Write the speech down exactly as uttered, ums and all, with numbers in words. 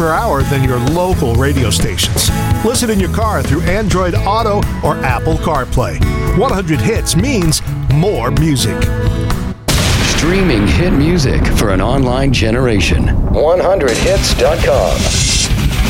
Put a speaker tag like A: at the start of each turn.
A: per hour than your local radio stations. Listen in your car through Android Auto or Apple CarPlay. one hundred hits means more music.
B: Streaming hit music for an online generation. one hundred hits dot com.